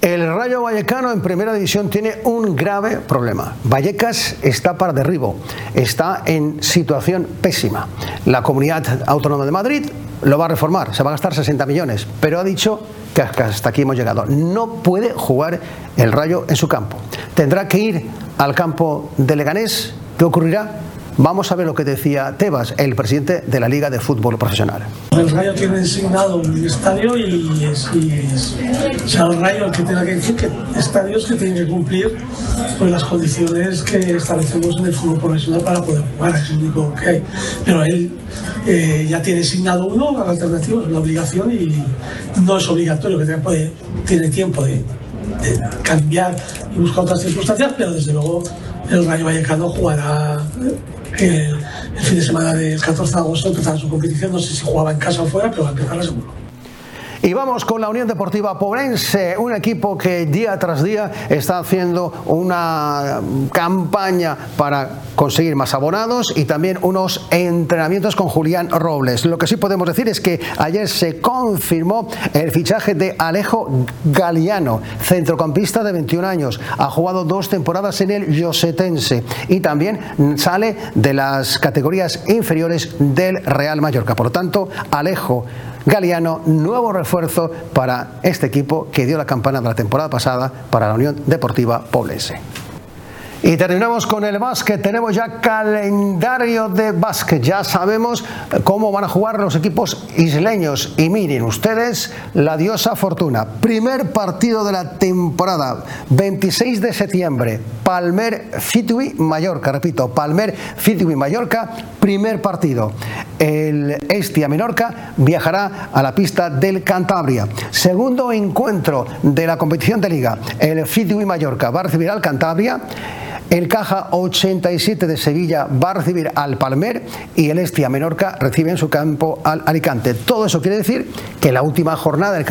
El Rayo Vallecano en primera división tiene un grave problema. Vallecas está para derribo, está en situación pésima. La Comunidad Autónoma de Madrid lo va a reformar, se va a gastar 60 millones, pero ha dicho que hasta aquí hemos llegado. No puede jugar el Rayo en su campo. Tendrá que ir al campo de Leganés. ¿Qué ocurrirá? Vamos a ver lo que decía Tebas, el presidente de la Liga de Fútbol Profesional. El Rayo tiene designado un estadio y es el Rayo el que tiene que decir que estadios que tienen que cumplir pues, las condiciones que establecemos en el fútbol profesional para poder jugar, es lo único que hay. Pero él ya tiene designado uno, la alternativa, es una obligación y no es obligatorio, que tiene tiempo de cambiar y buscar otras circunstancias, pero desde luego el Rayo Vallecano jugará el fin de semana del 14 de agosto, empezará su competición, no sé si jugaba en casa o fuera, pero va a empezar seguro. Y vamos con la Unión Deportiva Poblense, un equipo que día tras día está haciendo una campaña para conseguir más abonados y también unos entrenamientos con Julián Robles. Lo que sí podemos decir es que ayer se confirmó el fichaje de Alejo Galiano, centrocampista de 21 años. Ha jugado 2 temporadas en el Llosetense y también sale de las categorías inferiores del Real Mallorca. Por lo tanto, Alejo Galiano, nuevo refuerzo para este equipo que dio la campana de la temporada pasada para la Unión Deportiva Poblense. Y terminamos con el básquet. Tenemos ya calendario de básquet. Ya sabemos cómo van a jugar los equipos isleños. Y miren ustedes la diosa Fortuna. Primer partido de la temporada, 26 de septiembre. Palmer Fitui Mallorca. Repito, Palmer Fitui Mallorca, primer partido. El Estia Menorca viajará a la pista del Cantabria. Segundo encuentro de la competición de liga. El Fitui Mallorca va a recibir al Cantabria. El Caja 87 de Sevilla va a recibir al Palmer y el Estia Menorca recibe en su campo al Alicante. Todo eso quiere decir que la última jornada del